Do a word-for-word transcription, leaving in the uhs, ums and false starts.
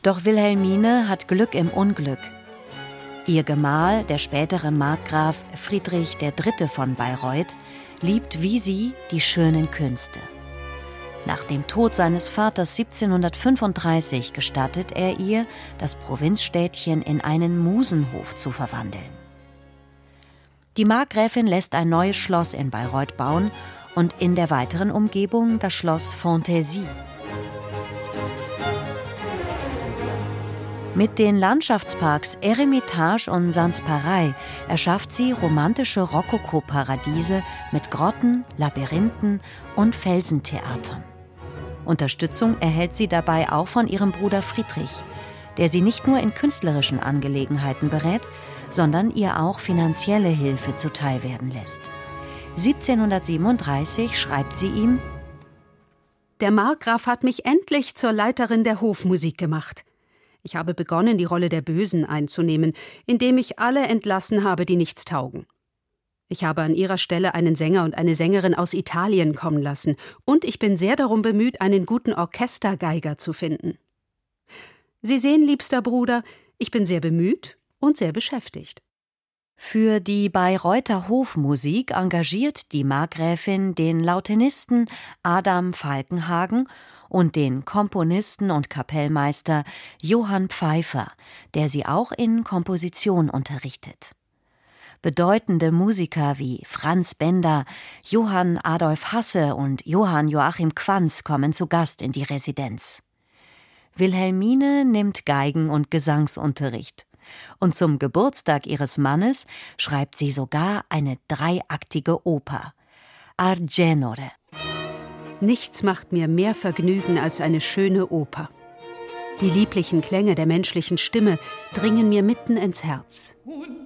Doch Wilhelmine hat Glück im Unglück. Ihr Gemahl, der spätere Markgraf Friedrich der Dritte von Bayreuth, liebt wie sie die schönen Künste. Nach dem Tod seines Vaters siebzehnhundertfünfunddreißig gestattet er ihr, das Provinzstädtchen in einen Musenhof zu verwandeln. Die Markgräfin lässt ein neues Schloss in Bayreuth bauen und in der weiteren Umgebung das Schloss Fantaisie. Mit den Landschaftsparks Eremitage und Sanspareil erschafft sie romantische Rokoko-Paradiese mit Grotten, Labyrinthen und Felsentheatern. Unterstützung erhält sie dabei auch von ihrem Bruder Friedrich, der sie nicht nur in künstlerischen Angelegenheiten berät, sondern ihr auch finanzielle Hilfe zuteilwerden lässt. siebzehnhundertsiebenunddreißig schreibt sie ihm: Der Markgraf hat mich endlich zur Leiterin der Hofmusik gemacht. Ich habe begonnen, die Rolle der Bösen einzunehmen, indem ich alle entlassen habe, die nichts taugen. Ich habe an ihrer Stelle einen Sänger und eine Sängerin aus Italien kommen lassen, und ich bin sehr darum bemüht, einen guten Orchestergeiger zu finden. Sie sehen, liebster Bruder, ich bin sehr bemüht und sehr beschäftigt. Für die Bayreuther Hofmusik engagiert die Markgräfin den Lautenisten Adam Falkenhagen und den Komponisten und Kapellmeister Johann Pfeiffer, der sie auch in Komposition unterrichtet. Bedeutende Musiker wie Franz Benda, Johann Adolf Hasse und Johann Joachim Quanz kommen zu Gast in die Residenz. Wilhelmine nimmt Geigen- und Gesangsunterricht. Und zum Geburtstag ihres Mannes schreibt sie sogar eine dreiaktige Oper, Argenore. Nichts macht mir mehr Vergnügen als eine schöne Oper. Die lieblichen Klänge der menschlichen Stimme dringen mir mitten ins Herz.